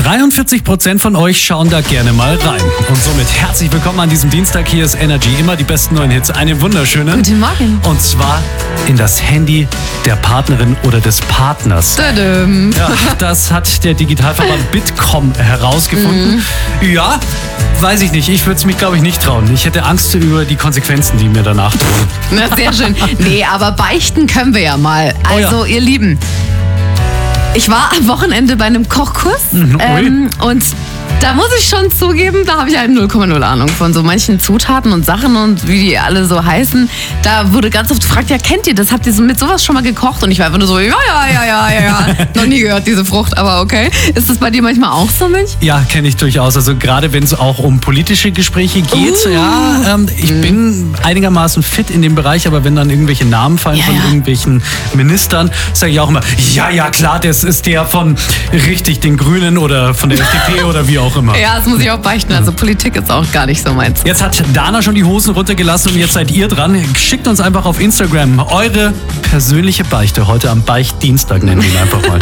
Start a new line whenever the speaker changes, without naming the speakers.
43% von euch schauen da gerne mal rein. Und somit herzlich willkommen an diesem Dienstag. Hier ist Energy, immer die besten neuen Hits. Eine wunderschöne.
Guten Morgen.
Und zwar in das Handy der Partnerin oder des Partners.
Tadam.
Ja, das hat der Digitalverband Bitkom herausgefunden. Ja, weiß ich nicht. Ich würde es mich, glaube ich, nicht trauen. Ich hätte Angst über die Konsequenzen, die mir danach drohen.
Na, sehr schön. Nee, aber beichten können wir ja mal. Also, ihr Lieben, ich war am Wochenende bei einem Kochkurs und da muss ich schon zugeben, da habe ich halt 0,0 Ahnung von so manchen Zutaten und Sachen und wie die alle so heißen. Da wurde ganz oft gefragt, ja, kennt ihr das? Habt ihr so mit sowas schon mal gekocht? Und ich war einfach nur so, ja. Noch nie gehört, diese Frucht, aber okay. Ist das bei dir manchmal auch so, Milch?
Ja, kenne ich durchaus. Also gerade wenn es auch um politische Gespräche geht. Ich bin einigermaßen fit in dem Bereich, aber wenn dann irgendwelche Namen fallen von irgendwelchen Ministern, sage ich auch immer, ja, klar, das ist der von richtig den Grünen oder von der FDP oder wie auch immer.
Ja, das muss ich auch beichten. Also Politik ist auch gar nicht so meins.
Jetzt hat Dana schon die Hosen runtergelassen und jetzt seid ihr dran. Schickt uns einfach auf Instagram eure persönliche Beichte. Heute am Beichtdienstag nennen wir ihn einfach mal.